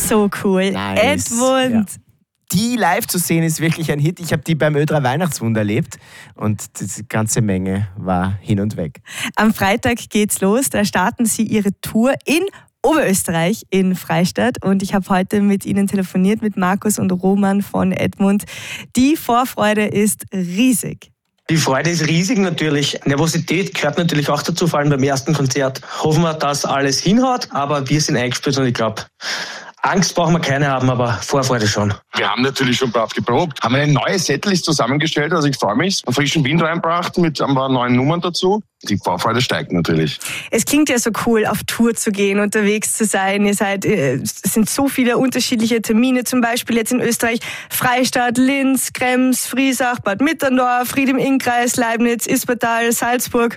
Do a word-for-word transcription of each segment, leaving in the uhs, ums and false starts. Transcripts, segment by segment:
So cool. Nice. Edmund. Ja. Die live zu sehen ist wirklich ein Hit. Ich habe die beim Ö drei Weihnachtswunder erlebt und die ganze Menge war hin und weg. Am Freitag geht's los. Da starten sie ihre Tour in Oberösterreich, in Freistadt. Und ich habe heute mit ihnen telefoniert, mit Markus und Roman von Edmund. Die Vorfreude ist riesig. Die Freude ist riesig natürlich. Nervosität gehört natürlich auch dazu, vor allem beim ersten Konzert. Hoffen wir, dass alles hinhaut, aber wir sind eingespielt und ich glaube, Angst brauchen wir keine haben, aber Vorfreude schon. Wir haben natürlich schon brav geprobt, haben eine neue Setlist zusammengestellt, also ich freue mich, einen frischen Wind reinbracht mit ein paar neuen Nummern dazu. Die Vorfreude steigt natürlich. Es klingt ja so cool, auf Tour zu gehen, unterwegs zu sein. Ihr seid, es sind so viele unterschiedliche Termine, zum Beispiel jetzt in Österreich Freistadt, Linz, Krems, Friesach, Bad Mitterndorf, Ried im Innkreis, Leibniz, Ispertal, Salzburg.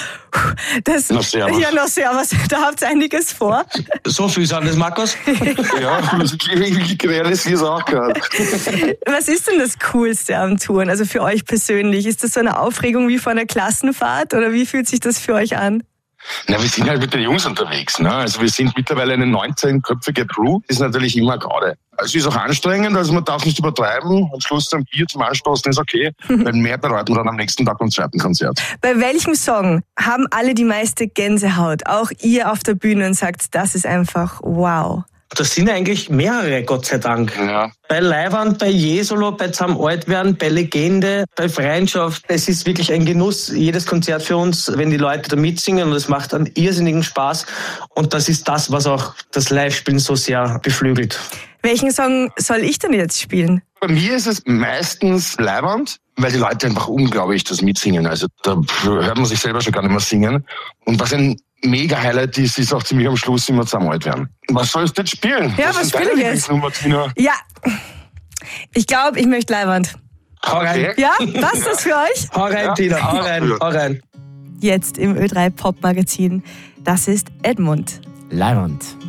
Das, Na, servus. Ja, noch servus. Da habt ihr einiges vor. So viel sind das, Markus? Ja, ich realisiere es auch gerade. Was ist denn das Coolste am Touren, also für euch persönlich? Ist das so eine Aufregung wie vor einer Klassenfahrt oder wie fühlt sich das für euch an? Na, wir sind halt mit den Jungs unterwegs. Ne? Also wir sind mittlerweile eine neunzehnköpfige Crew. Das ist natürlich immer gerade. Es ist auch anstrengend, also man darf nicht übertreiben. Am Schluss ein Bier zum Anstoßen ist okay. Weil mehr bereiten wir dann am nächsten Tag beim zweiten Konzert. Bei welchem Song haben alle die meiste Gänsehaut? Auch ihr auf der Bühne und sagt, das ist einfach wow. Das sind eigentlich mehrere, Gott sei Dank. Ja. Bei Leiwand, bei Jesolo, bei Zusammen alt werden, bei Legende, bei Freundschaft. Es ist wirklich ein Genuss, jedes Konzert für uns, wenn die Leute da mitsingen, und es macht einen irrsinnigen Spaß. Und das ist das, was auch das Live-Spielen so sehr beflügelt. Welchen Song soll ich denn jetzt spielen? Bei mir ist es meistens Leiwand, weil die Leute einfach unglaublich das mitsingen. Also da hört man sich selber schon gar nicht mehr singen. Und was ein mega Highlight ist, ist auch ziemlich am Schluss immer Zusammen alt werden. Was sollst du jetzt spielen? Ja, was, was spiele ich jetzt? Tina? Ja, ich glaube, ich möchte Leiwand. Hau rein. Ja, passt das für euch? Hau rein, Ja. Tina, hau rein, hau rein. Jetzt im Ö drei Pop Magazin. Das ist Edmund. Leiband.